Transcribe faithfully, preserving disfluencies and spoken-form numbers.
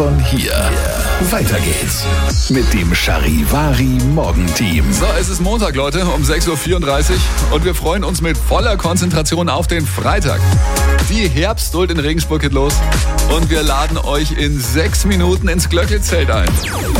Von hier. Weiter geht's mit dem Charivari Morgenteam. So, es ist Montag, Leute, um sechs Uhr vierunddreißig und wir freuen uns mit voller Konzentration auf den Freitag. Die Herbstduld in Regensburg geht los und wir laden euch in sechs Minuten ins Glöckle-Zelt ein.